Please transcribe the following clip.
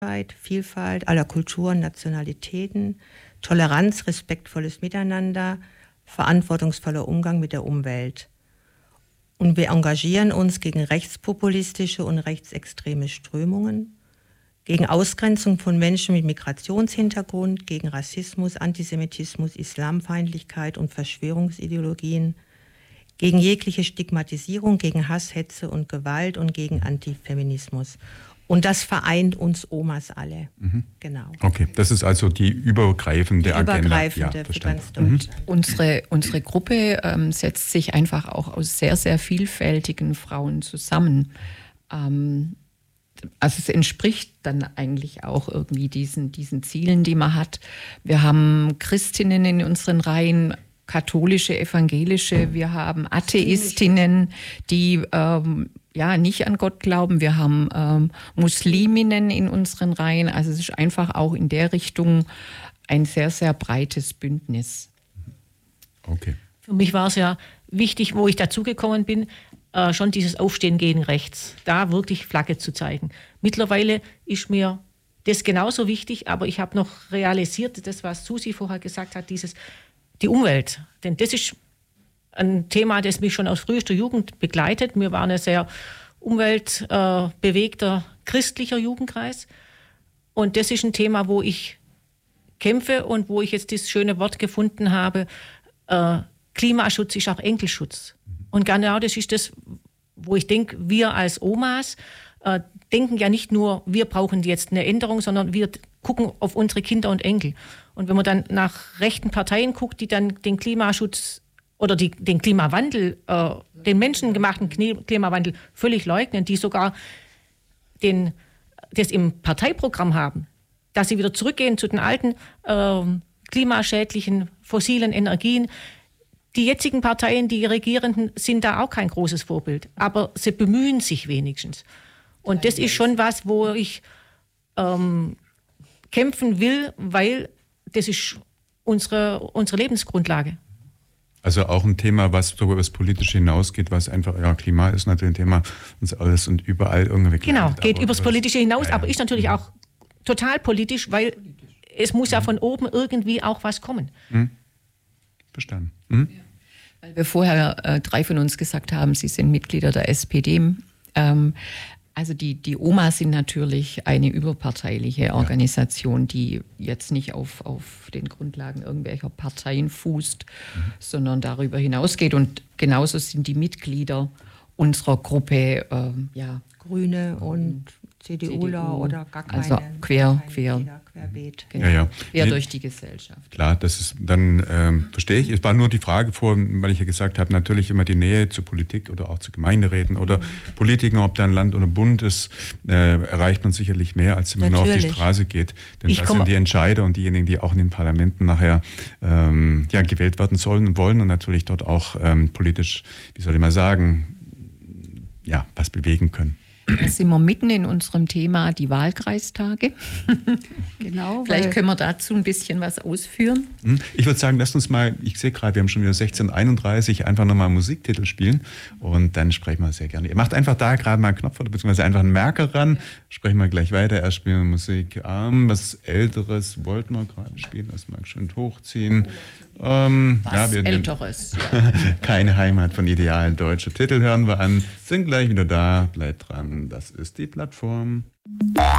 Vielfalt aller Kulturen, Nationalitäten, Toleranz, respektvolles Miteinander, verantwortungsvoller Umgang mit der Umwelt. Und wir engagieren uns gegen rechtspopulistische und rechtsextreme Strömungen, gegen Ausgrenzung von Menschen mit Migrationshintergrund, gegen Rassismus, Antisemitismus, Islamfeindlichkeit und Verschwörungsideologien, gegen jegliche Stigmatisierung, gegen Hass, Hetze und Gewalt und gegen Antifeminismus. Und das vereint uns Omas alle. Mhm. Genau. Okay, das ist also die übergreifende Agenda. Übergreifende für ganz Deutschland. Unsere Gruppe setzt sich einfach auch aus sehr, sehr vielfältigen Frauen zusammen. Also es entspricht dann eigentlich auch irgendwie diesen Zielen, die man hat. Wir haben Christinnen in unseren Reihen, katholische, evangelische, wir haben Atheistinnen, die nicht an Gott glauben, wir haben Musliminnen in unseren Reihen. Also es ist einfach auch in der Richtung ein sehr, sehr breites Bündnis. Okay. Für mich war es ja wichtig, wo ich dazugekommen bin, schon dieses Aufstehen gegen rechts, da wirklich Flagge zu zeigen. Mittlerweile ist mir das genauso wichtig, aber ich habe noch realisiert, das, was Susi vorher gesagt hat, die Umwelt. Denn das ist ein Thema, das mich schon aus frühester Jugend begleitet. Wir waren ein sehr umweltbewegter christlicher Jugendkreis. Und das ist ein Thema, wo ich kämpfe und wo ich jetzt das schöne Wort gefunden habe, Klimaschutz ist auch Enkelschutz. Und genau das ist das, wo ich denke, wir als Omas denken ja nicht nur, wir brauchen jetzt eine Änderung, sondern wir gucken auf unsere Kinder und Enkel. Und wenn man dann nach rechten Parteien guckt, die dann den Klimaschutz oder den Klimawandel, den menschengemachten Klimawandel völlig leugnen, die sogar das im Parteiprogramm haben, dass sie wieder zurückgehen zu den alten klimaschädlichen fossilen Energien. Die jetzigen Parteien, die Regierenden, sind da auch kein großes Vorbild, aber sie bemühen sich wenigstens. Und das ist schon was, wo ich kämpfen will, weil das ist unsere Lebensgrundlage. Also auch ein Thema, was darüber das Politische hinausgeht, was einfach, Klima ist natürlich ein Thema, uns alles und überall irgendwie Genau, geht übers Politische hinaus, aber ist natürlich auch total politisch, weil es muss ja von oben irgendwie auch was kommen. Verstanden. Weil wir vorher 3 von uns gesagt haben, sie sind Mitglieder der SPD. Also die Omas sind natürlich eine überparteiliche Organisation, die jetzt nicht auf den Grundlagen irgendwelcher Parteien fußt, sondern darüber hinausgeht. Und genauso sind die Mitglieder unserer Gruppe Grüne und CDUler oder gar keine. Also querbeet. Genau. Quer durch die Gesellschaft. Klar, das ist dann, verstehe ich. Es war nur die Frage weil ich ja gesagt habe, natürlich immer die Nähe zur Politik oder auch zu Gemeinderäten oder Politikern, ob da ein Land oder Bund ist, erreicht man sicherlich mehr, als wenn man nur auf die Straße geht. Denn das sind die Entscheider und diejenigen, die auch in den Parlamenten nachher gewählt werden sollen und wollen und natürlich dort auch politisch, wie soll ich mal sagen, was bewegen können. Da sind wir mitten in unserem Thema, die Wahlkreistage. Genau. Vielleicht können wir dazu ein bisschen was ausführen. Ich würde sagen, lasst uns mal, ich sehe gerade, wir haben schon wieder 16:31, einfach nochmal einen Musiktitel spielen und dann sprechen wir sehr gerne. Ihr macht einfach da gerade mal einen Knopf oder beziehungsweise einfach einen Merker ran, sprechen wir gleich weiter. Erst spielen wir Musik. Was Älteres wollten wir gerade spielen, das mag schön hochziehen. Älteres. Keine Heimat von Idealen, deutsche Titel hören wir an. Sind gleich wieder da, bleibt dran. Das ist die Plattform.